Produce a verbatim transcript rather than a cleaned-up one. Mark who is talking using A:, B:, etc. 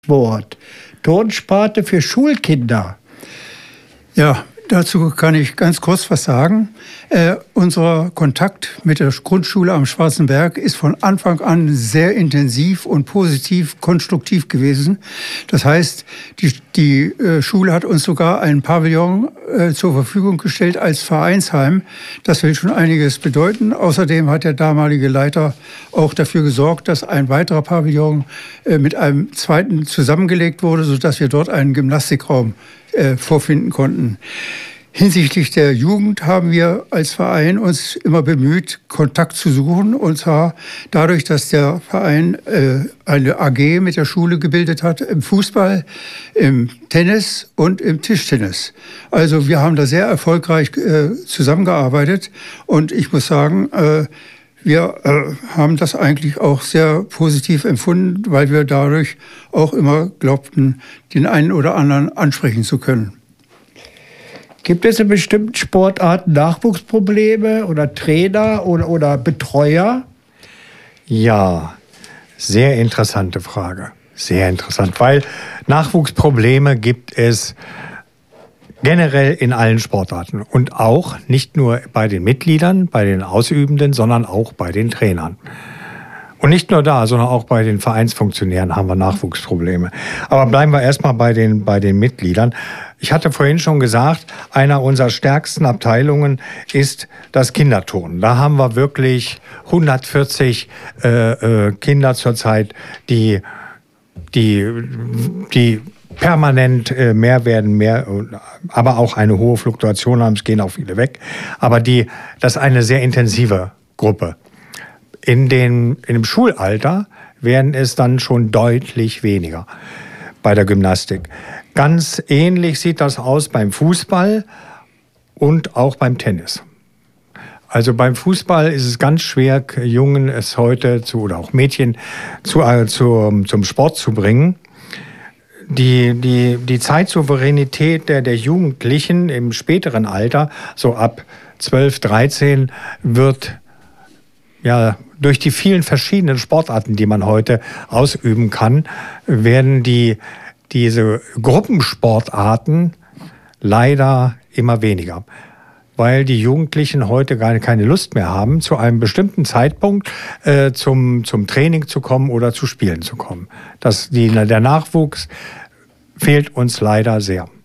A: Sport. Turnsparte für Schulkinder.
B: Ja, dazu kann ich ganz kurz was sagen. Äh, unser Kontakt mit der Grundschule am Schwarzen Berg ist von Anfang an sehr intensiv und positiv, konstruktiv gewesen. Das heißt, die, die äh, Schule hat uns sogar einen Pavillon äh, zur Verfügung gestellt als Vereinsheim. Das will schon einiges bedeuten. Außerdem hat der damalige Leiter auch dafür gesorgt, dass ein weiterer Pavillon äh, mit einem zweiten zusammengelegt wurde, sodass wir dort einen Gymnastikraum äh, vorfinden konnten. Hinsichtlich der Jugend haben wir als Verein uns immer bemüht, Kontakt zu suchen. Und zwar dadurch, dass der Verein äh, eine A G mit der Schule gebildet hat im Fußball, im Tennis und im Tischtennis. Also wir haben da sehr erfolgreich äh, zusammengearbeitet. Und ich muss sagen, äh, wir äh, haben das eigentlich auch sehr positiv empfunden, weil wir dadurch auch immer glaubten, den einen oder anderen ansprechen zu können.
A: Gibt es in bestimmten Sportarten Nachwuchsprobleme oder Trainer oder, oder Betreuer?
C: Ja, sehr interessante Frage. Sehr interessant, weil Nachwuchsprobleme gibt es generell in allen Sportarten und auch nicht nur bei den Mitgliedern, bei den Ausübenden, sondern auch bei den Trainern. Und nicht nur da, sondern auch bei den Vereinsfunktionären haben wir Nachwuchsprobleme. Aber bleiben wir erstmal bei den, bei den Mitgliedern. Ich hatte vorhin schon gesagt, einer unserer stärksten Abteilungen ist das Kinderturnen. Da haben wir wirklich hundertvierzig äh, äh, Kinder zurzeit, die, die, die permanent äh, mehr werden, mehr, aber auch eine hohe Fluktuation haben. Es gehen auch viele weg. Aber die, das ist eine sehr intensive Gruppe. In, den, in dem Schulalter werden es dann schon deutlich weniger bei der Gymnastik. Ganz ähnlich sieht das aus beim Fußball und auch beim Tennis. Also beim Fußball ist es ganz schwer, Jungen es heute zu, oder auch Mädchen zu, äh, zu, zum Sport zu bringen. Die, die, die Zeitsouveränität der, der Jugendlichen im späteren Alter, so ab zwölf, dreizehn, wird ja durch die vielen verschiedenen Sportarten, die man heute ausüben kann, werden die, diese Gruppensportarten leider immer weniger. Weil die Jugendlichen heute gar keine Lust mehr haben, zu einem bestimmten Zeitpunkt äh, zum, zum Training zu kommen oder zu Spielen zu kommen. Das, die, der Nachwuchs fehlt uns leider sehr.